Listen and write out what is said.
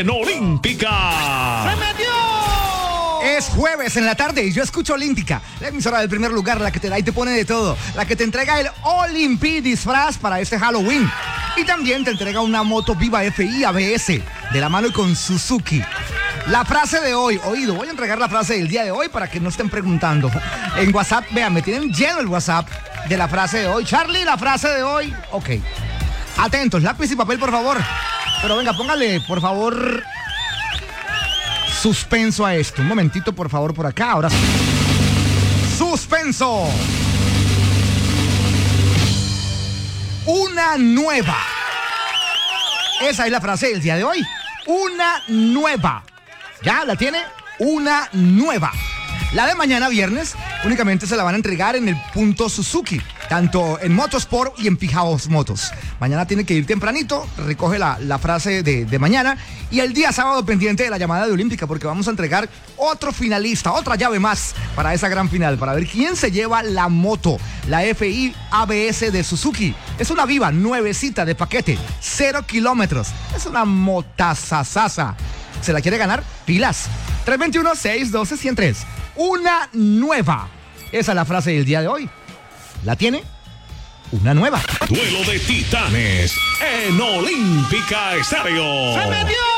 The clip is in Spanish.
En Olímpica. ¡Se metió! Es jueves en la tarde y yo escucho Olímpica, la emisora del primer lugar, la que te da y te pone de todo, la que te entrega el Olympi disfraz para este Halloween. Y también te entrega una moto Viva FI ABS de la mano y con Suzuki. La frase de hoy, oído, voy a entregar la frase del día de hoy para que no estén preguntando. En WhatsApp, vean, me tienen lleno el WhatsApp de la frase de hoy. Charlie, la frase de hoy, ok. Atentos, lápiz y papel, por favor. Pero venga, póngale, por favor, suspenso a esto. Un momentito, por favor, por acá. Ahora sí. Suspenso. Una nueva. Esa es la frase del día de hoy. Una nueva. ¿Ya la tiene? Una nueva. La de mañana viernes únicamente se la van a entregar en el punto Suzuki, tanto en Motosport y en Fijaos Motos. Mañana tiene que ir tempranito, recoge la frase de mañana, y el día sábado pendiente de la llamada de Olímpica, porque vamos a entregar otro finalista, otra llave más para esa gran final, para ver quién se lleva la moto, la FI ABS de Suzuki. Es una Viva nuevecita de paquete, 0 kilómetros. Es una motasasasa. ¿Se la quiere ganar? Pilas. 321-612-103. Una nueva. Esa es la frase del día de hoy. ¿La tiene? Una nueva. Duelo de titanes en Olímpica Estéreo. ¡Se metió!